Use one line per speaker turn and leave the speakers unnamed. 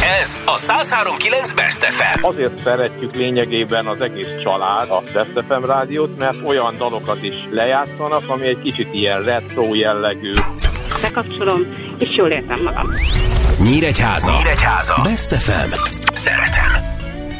Ez a 103.9 Best FM.
Azért szeretjük lényegében az egész család a Best FM rádiót, mert olyan dalokat is lejátszanak, ami egy kicsit ilyen retro jellegű.
Bekapcsolom, és jól érzem magam.
Nyíregyháza. Best FM. Szeretem.